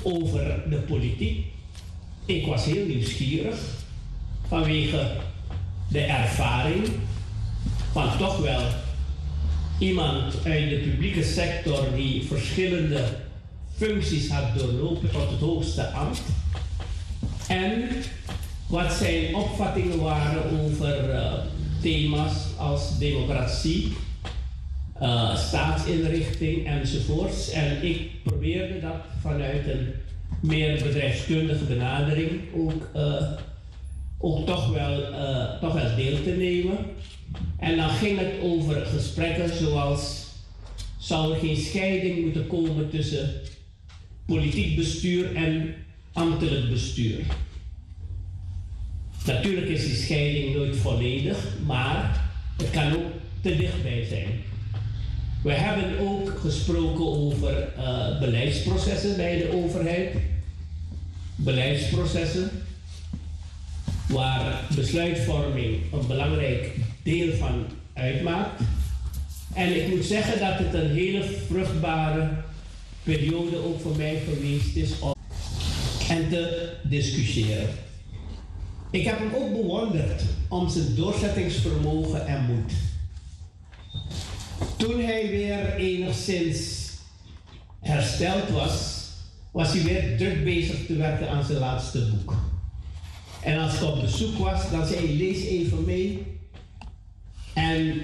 over de politiek. Ik was heel nieuwsgierig vanwege de ervaring van toch wel iemand uit de publieke sector die verschillende functies had doorlopen tot het hoogste ambt. En wat zijn opvattingen waren over thema's als democratie, staatsinrichting enzovoorts. En ik probeerde dat vanuit een meer bedrijfskundige benadering ook toch wel deel te nemen. En dan ging het over gesprekken zoals: zou er geen scheiding moeten komen tussen politiek bestuur en ambtelijk bestuur? Natuurlijk is die scheiding nooit volledig, maar het kan ook te dichtbij zijn. We hebben ook gesproken over beleidsprocessen bij de overheid. Beleidsprocessen waar besluitvorming een belangrijk deel van uitmaakt. En ik moet zeggen dat het een hele vruchtbare periode ook voor mij geweest is om en te discussiëren. Ik heb hem ook bewonderd om zijn doorzettingsvermogen en moed. Toen hij weer enigszins hersteld was hij weer druk bezig te werken aan zijn laatste boek. En als ik op bezoek was, dan zei hij: lees even mee. En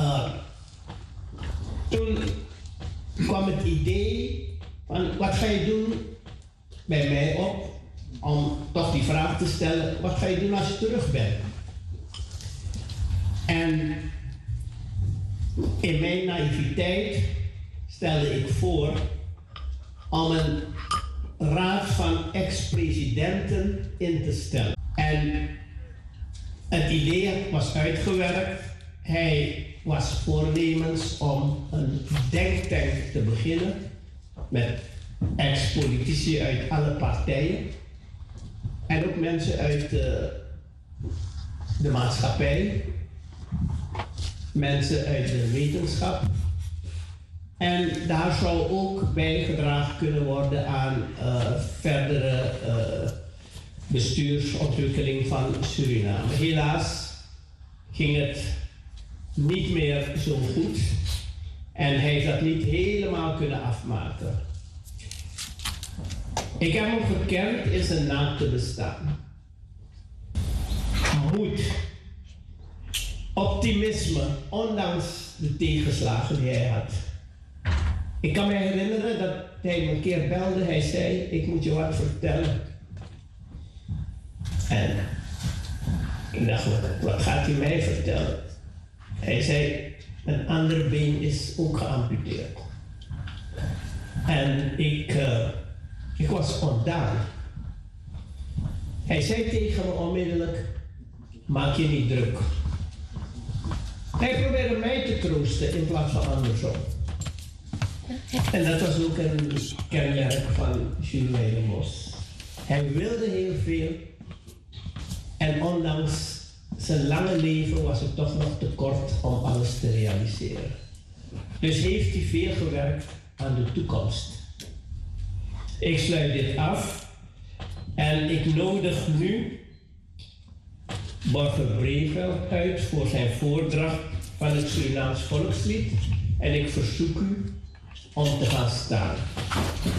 toen kwam het idee van: wat ga je doen, bij mij op, om toch die vraag te stellen: wat ga je doen als je terug bent? En in mijn naïviteit stelde ik voor om een raad van ex-presidenten in te stellen. En het idee was uitgewerkt. Hij was voornemens om een denktank te beginnen met ex-politici uit alle partijen en ook mensen uit de maatschappij, mensen uit de wetenschap. En daar zou ook bijgedragen kunnen worden aan verdere bestuursontwikkeling van Suriname. Helaas ging het niet meer zo goed en hij heeft dat niet helemaal kunnen afmaken. Ik heb hem gekend in zijn naakte bestaan. Moed, optimisme, ondanks de tegenslagen die hij had. Ik kan me herinneren dat hij me een keer belde. Hij zei: ik moet je wat vertellen. En ik dacht: wat gaat hij mij vertellen? Hij zei: een ander been is ook geamputeerd. En ik was ontdaan. Hij zei tegen me onmiddellijk: maak je niet druk. Hij probeerde mij te troosten in plaats van andersom. En dat was ook een kenmerk van Jules Weidenbos. Hij wilde heel veel en ondanks zijn lange leven was het toch nog te kort om alles te realiseren. Dus heeft hij veel gewerkt aan de toekomst. Ik sluit dit af en ik nodig nu Borger Breveld uit voor zijn voordracht van het Surinaams volkslied en ik verzoek u om te gaan staan.